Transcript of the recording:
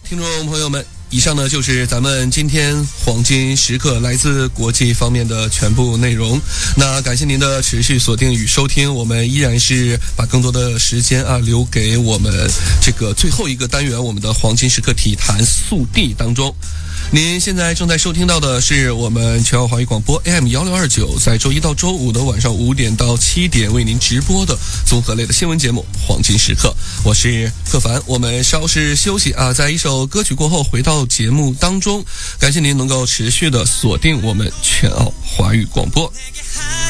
听众朋友们，以上呢就是咱们今天黄金时刻来自国际方面的全部内容。那感谢您的持续锁定与收听，我们依然是把更多的时间留给我们这个最后一个单元，我们的黄金时刻体坛速递当中。您现在正在收听到的是我们全澳华语广播 AM1629，在周一到周五的晚上5点到7点为您直播的综合类的新闻节目黄金时刻，我是克凡。我们稍事休息在一首歌曲过后回到节目当中。感谢您能够持续的锁定我们全澳华语广播。